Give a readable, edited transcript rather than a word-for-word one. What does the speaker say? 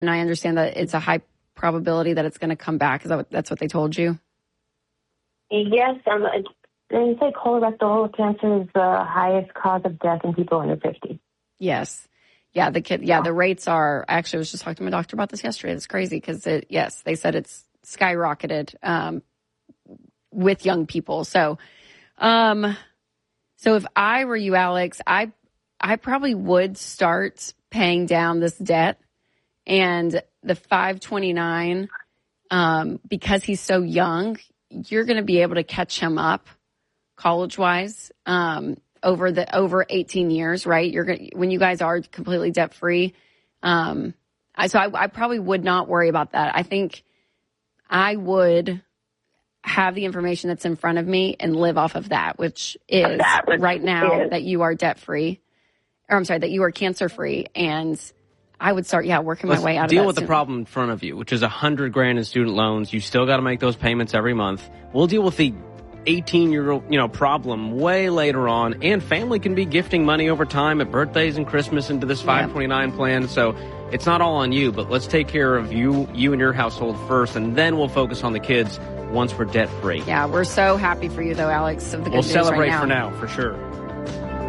And I understand that it's a high probability that it's going to come back. That's what they told you? Yes. They say colorectal cancer is the highest cause of death in people under 50. Yes. Yeah, the rates are, actually I was just talking to my doctor about this yesterday. It's crazy because they said it's skyrocketed with young people. So if I were you, Alex, I probably would start paying down this debt, and the 529, because he's so young, you're going to be able to catch him up college-wise, over 18 years, right? When you guys are completely debt free. So I probably would not worry about that. I think I would have the information that's in front of me and live off of that, which is right now that you are debt free, or I'm sorry, that you are cancer free. And I would start, working my way out of that. Deal with the problem in front of you, which is $100,000 in student loans. You still got to make those payments every month. We'll deal with the 18-year-old, problem way later on, and family can be gifting money over time at birthdays and Christmas into this 529 plan. So it's not all on you, but let's take care of you and your household first, and then we'll focus on the kids once we're debt free. Yeah, we're so happy for you though, Alex. Of the good we'll news celebrate right now. for now, for sure.